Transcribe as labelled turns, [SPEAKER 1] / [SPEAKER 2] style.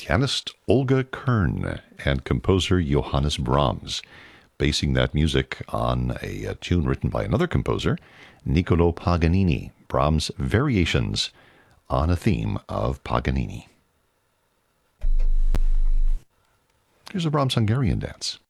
[SPEAKER 1] pianist Olga Kern and composer Johannes Brahms, basing that music on a tune written by another composer, Niccolo Paganini, Brahms' Variations on a theme of Paganini. Here's a Brahms Hungarian dance.